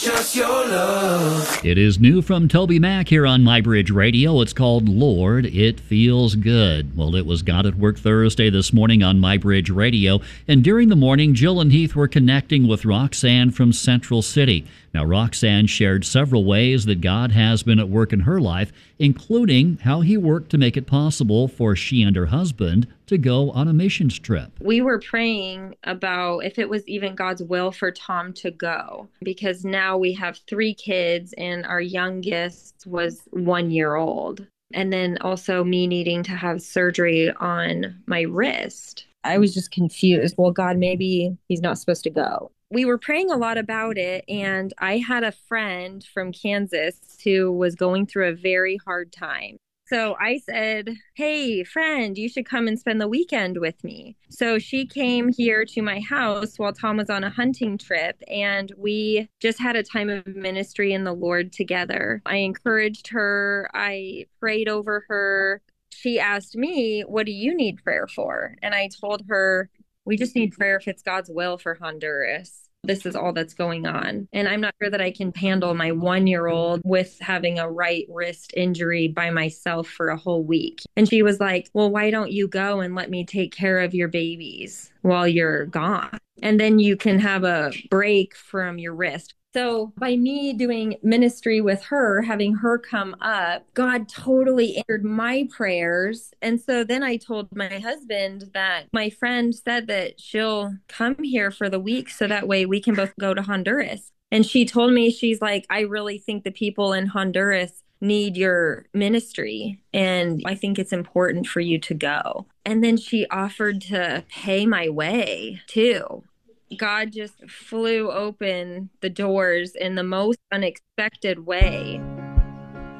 Just your love. It is new from Toby Mac here on MyBridge Radio. It's called Lord, It Feels Good. Well, it was God at Work Thursday this morning on MyBridge Radio. And during the morning, Jill and Heath were connecting with Roxanne from Central City. Now, Roxanne shared several ways that God has been at work in her life, including how he worked to make it possible for she and her husband to go on a missions trip. We were praying about if it was even God's will for Tom to go, because now we have 3 kids and our youngest was 1 year old. And then also me needing to have surgery on my wrist. I was just confused. Well, God, maybe he's not supposed to go. We were praying a lot about it, and I had a friend from Kansas who was going through a very hard time. So I said, hey, friend, you should come and spend the weekend with me. So she came here to my house while Tom was on a hunting trip, and we just had a time of ministry in the Lord together. I encouraged her. I prayed over her. She asked me, what do you need prayer for? And I told her, we just need prayer if it's God's will for Honduras. This is all that's going on. And I'm not sure that I can handle my 1-year-old with having a right wrist injury by myself for a whole week. And she was like, well, why don't you go and let me take care of your babies while you're gone? And then you can have a break from your wrist. So by me doing ministry with her, having her come up, God totally answered my prayers. And so then I told my husband that my friend said that she'll come here for the week so that way we can both go to Honduras. And she told me, she's like, I really think the people in Honduras need your ministry. And I think it's important for you to go. And then she offered to pay my way too. God just flew open the doors in the most unexpected way.